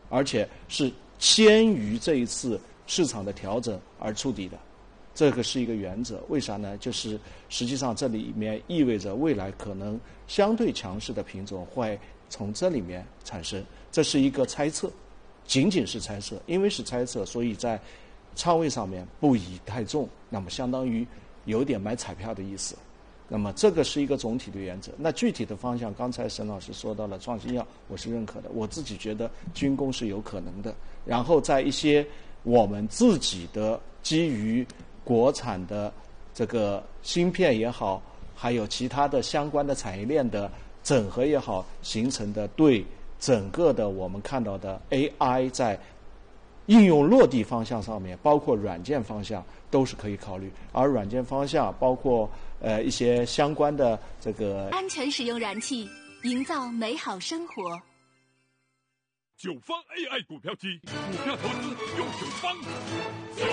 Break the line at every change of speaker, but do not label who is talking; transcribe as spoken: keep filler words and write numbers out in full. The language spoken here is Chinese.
而且是先于这一次市场的调整而触底的。这个是一个原则，为啥呢？就是实际上这里面意味着未来可能相对强势的品种会从这里面产生，这是一个猜测，仅仅是猜测，因为是猜测，所以在仓位上面不宜太重，那么相当于有点买彩票的意思。那么这个是一个总体的原则。那具体的方向，刚才沈老师说到了创新药，我是认可的，我自己觉得军工是有可能的。然后在一些我们自己的基于国产的这个芯片也好，还有其他的相关的产业链的整合也好，形成的对整个的我们看到的 A I 在应用落地方向上面，包括软件方向都是可以考虑。而软件方向包括呃一些相关的这个
安全使用燃气，营造美好生活。
九方 A I 股票机，股票投资用九方。